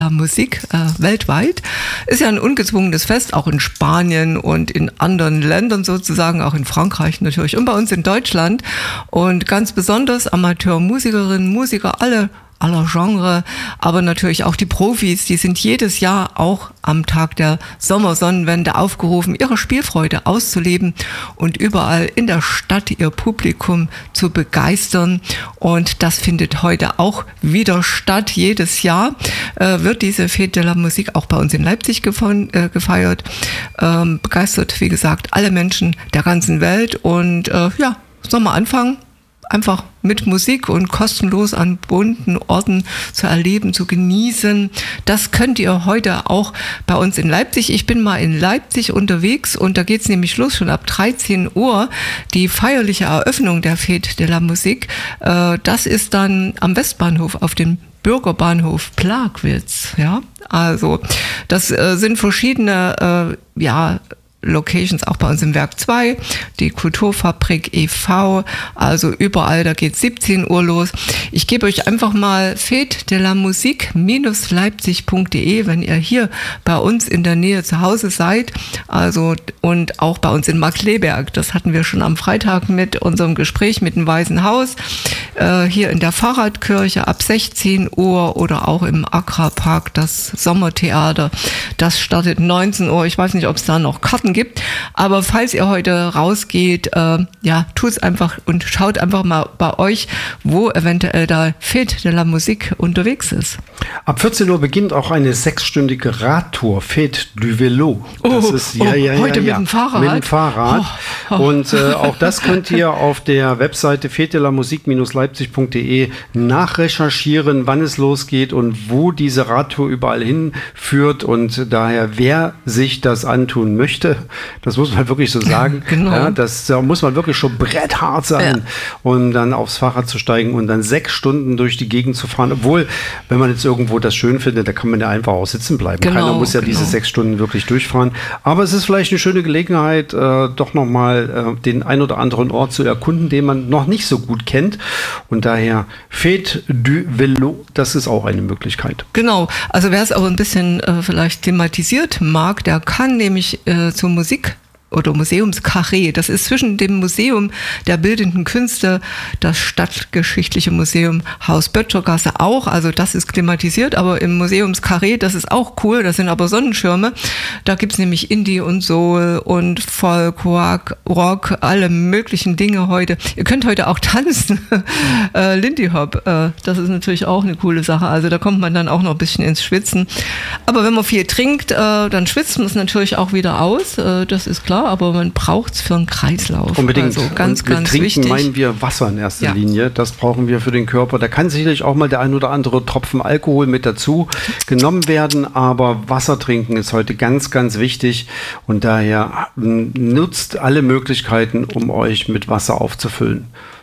Musik weltweit. Ist ja ein ungezwungenes Fest, auch in Spanien und in anderen Ländern sozusagen, auch in Frankreich natürlich und bei uns in Deutschland. Und ganz besonders Amateurmusikerinnen, Musiker, aller Genre, aber natürlich auch die Profis, die sind jedes Jahr auch am Tag der Sommersonnenwende aufgerufen, ihre Spielfreude auszuleben und überall in der Stadt ihr Publikum zu begeistern. Und das findet heute auch wieder statt. Jedes Jahr wird diese Fête de la Musique auch bei uns in Leipzig gefeiert. Begeistert, wie gesagt, alle Menschen der ganzen Welt. Und sollen wir anfangen? Einfach mit Musik und kostenlos an bunten Orten zu erleben, zu genießen. Das könnt ihr heute auch bei uns in Leipzig. Ich bin mal in Leipzig unterwegs und da geht's nämlich los, schon ab 13 Uhr, die feierliche Eröffnung der Fête de la Musique. Das ist dann am Westbahnhof auf dem Bürgerbahnhof Plagwitz. Ja, also das sind verschiedene Locations auch bei uns im Werk 2, die Kulturfabrik e.V., also überall, da geht 17 Uhr los. Ich gebe euch einfach mal Fête de la Musique-Leipzig.de, wenn ihr hier bei uns in der Nähe zu Hause seid, also und auch bei uns in Markkleeberg, das hatten wir schon am Freitag mit unserem Gespräch mit dem Weißen Haus, hier in der Fahrradkirche ab 16 Uhr oder auch im Agra-Park, das Sommertheater, das startet 19 Uhr, ich weiß nicht, ob es da noch Karten gibt, aber falls ihr heute rausgeht, tut's einfach und schaut einfach mal bei euch, wo eventuell da Fête de la Musique unterwegs ist. Ab 14 Uhr beginnt auch eine 6-stündige Radtour, Fête du Vélo. Das ist heute mit dem Fahrrad? Mit dem Fahrrad. Und auch das könnt ihr auf der Webseite fêtedelamusique-leipzig.de nachrecherchieren, wann es losgeht und wo diese Radtour überall hinführt. Und daher, wer sich das antun möchte, das muss man wirklich so sagen. Genau. Ja, das muss man wirklich schon bretthart sein, um dann aufs Fahrrad zu steigen und dann 6 Stunden durch die Gegend zu fahren. Obwohl, wenn man jetzt irgendwo das schön findet, da kann man ja einfach auch sitzen bleiben. Genau, keiner muss ja diese 6 Stunden wirklich durchfahren. Aber es ist vielleicht eine schöne Gelegenheit, doch nochmal den ein oder anderen Ort zu erkunden, den man noch nicht so gut kennt. Und daher Fête du Vélo, das ist auch eine Möglichkeit. Genau, also wer es auch ein bisschen vielleicht thematisiert mag, der kann nämlich zur Musik oder Museumskarree. Das ist zwischen dem Museum der Bildenden Künste, das Stadtgeschichtliche Museum Haus Böttchergasse auch, also das ist klimatisiert, aber im Museumskarree, das ist auch cool, das sind aber Sonnenschirme. Da gibt's nämlich Indie und Soul und Folk, Rock, alle möglichen Dinge heute. Ihr könnt heute auch tanzen, Lindy Hop, das ist natürlich auch eine coole Sache, also da kommt man dann auch noch ein bisschen ins Schwitzen. Aber wenn man viel trinkt, dann schwitzt man es natürlich auch wieder aus, das ist klar. Aber man braucht es für einen Kreislauf. Unbedingt. Also ganz, und mit Trinken wichtig. Meinen wir Wasser in erster Linie. Das brauchen wir für den Körper. Da kann sicherlich auch mal der ein oder andere Tropfen Alkohol mit dazu genommen werden. Aber Wasser trinken ist heute ganz, ganz wichtig. Und daher nutzt alle Möglichkeiten, um euch mit Wasser aufzufüllen.